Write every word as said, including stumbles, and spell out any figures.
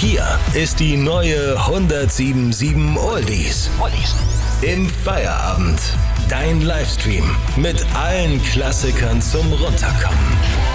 Hier ist die neue hundertsiebenundsiebzig Oldies. Im Feierabend. Dein Livestream mit allen Klassikern zum Runterkommen.